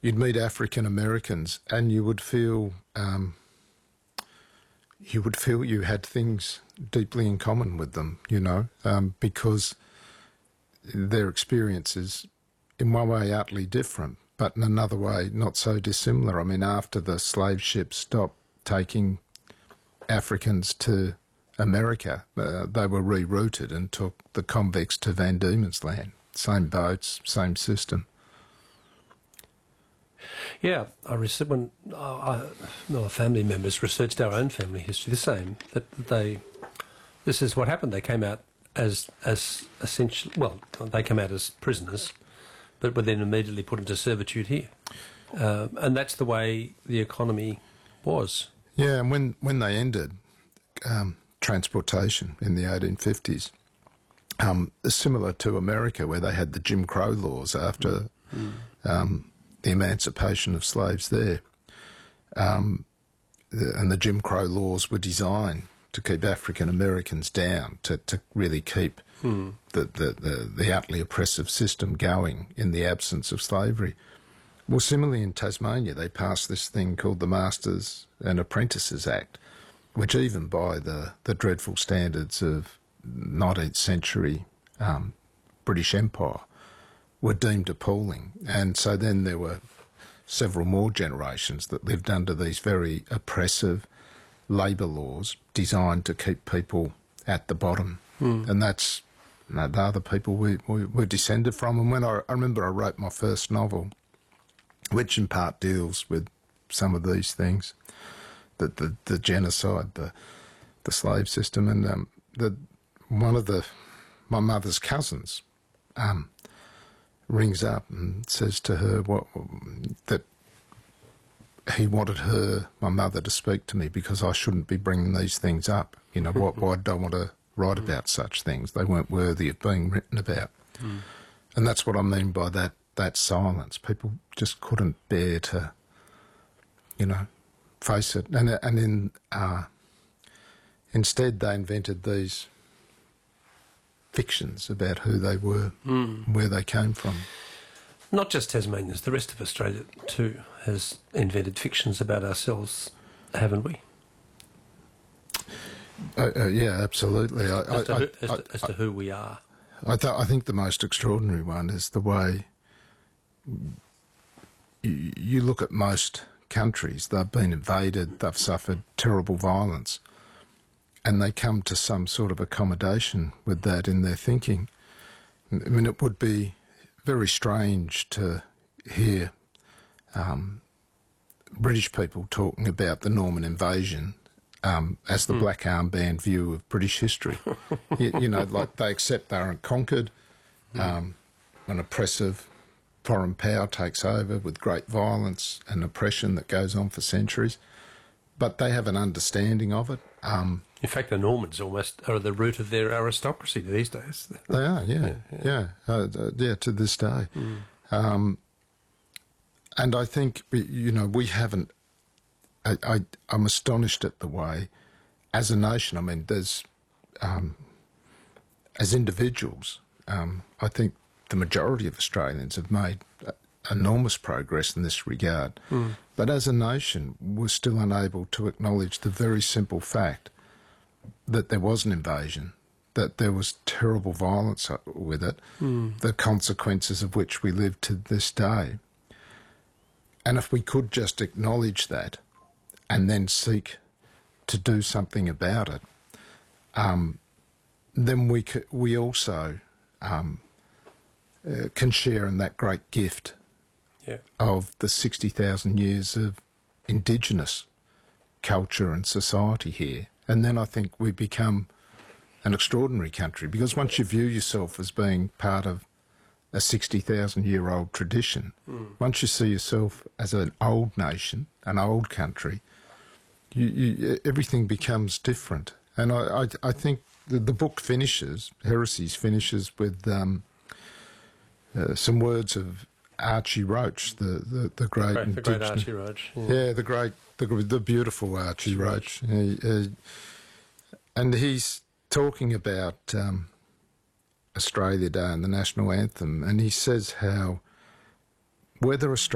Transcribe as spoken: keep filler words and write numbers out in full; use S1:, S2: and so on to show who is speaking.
S1: you'd meet African Americans and you would feel um, you would feel you had things deeply in common with them, you know, um, because their experience is in one way utterly different, but in another way not so dissimilar. I mean, after the slave ships stopped taking Africans to America, uh, they were rerouted and took the convicts to Van Diemen's Land. Same boats, same system.
S2: Yeah, I rece- when uh, I, no, family members researched our own family history, the same, that they, this is what happened. They came out as, as essentially, well, they came out as prisoners, but were then immediately put into servitude here. Uh, and that's the way the economy was.
S1: Yeah, and when, when they ended um, transportation in the eighteen fifties, um, similar to America, where they had the Jim Crow laws after mm. um, the emancipation of slaves there, um, the, and the Jim Crow laws were designed to keep African Americans down, to, to really keep mm. the, the, the, the utterly oppressive system going in the absence of slavery. Well, similarly in Tasmania, they passed this thing called the Masters and Apprentices Act, which even by the, the dreadful standards of nineteenth century um, British Empire were deemed appalling. And so then there were several more generations that lived under these very oppressive labour laws designed to keep people at the bottom. Mm. And that's, you know, they're the people we, we, we're descended from. And when I, I remember I wrote my first novel, which in part deals with some of these things, the, the, the genocide, the, the slave system, and um, the, one of the my mother's cousins um, rings up and says to her what that he wanted her, my mother, to speak to me because I shouldn't be bringing these things up. You know, what, why did I want to write about such things? They weren't worthy of being written about. Mm. And that's what I mean by that, that silence. People just couldn't bear to, you know, face it. And, and in, uh, instead they invented these fictions about who they were, mm. where they came from.
S2: Not just Tasmanians, the rest of Australia too has invented fictions about ourselves, haven't we?
S1: Uh, uh, yeah, absolutely. I,
S2: as, to
S1: I,
S2: who, as,
S1: I,
S2: to, as to who we are.
S1: I, th- I think the most extraordinary one is the way you, you look at most countries. They've been invaded, they've suffered terrible violence, and they come to some sort of accommodation with that in their thinking. I mean, it would be very strange to hear um, British people talking about the Norman invasion um, as the mm. black armband view of British history. you, you know, like they accept they aren't conquered, um, an oppressive foreign power takes over with great violence and oppression that goes on for centuries, but they have an understanding of it. Um,
S2: In fact, the Normans almost are the root of their aristocracy these days.
S1: They are, yeah, yeah, yeah, yeah, uh, yeah to this day. Mm. Um, and I think, you know, we haven't, I, I, I'm astonished at the way, as a nation, I mean, there's, um, as individuals, um, I think the majority of Australians have made enormous progress in this regard. Mm. But as a nation, we're still unable to acknowledge the very simple fact that there was an invasion, that there was terrible violence with it, mm. the consequences of which we live to this day. And if we could just acknowledge that and then seek to do something about it, um, then we c- we also um, uh, can share in that great gift yeah. of the sixty thousand years of Indigenous culture and society here. And then I think we become an extraordinary country, because once you view yourself as being part of a sixty thousand year old tradition, mm. once you see yourself as an old nation, an old country, you, you, everything becomes different. And I, I, I think the, the book finishes, Heresies finishes with um, uh, some words of Archie Roach, the, the, the great...
S2: Right, the great Archie Roach.
S1: Yeah. yeah, the great, the, the beautiful Archie Roach. He, uh, and he's talking about um, Australia Day and the national anthem, and he says how whether Australia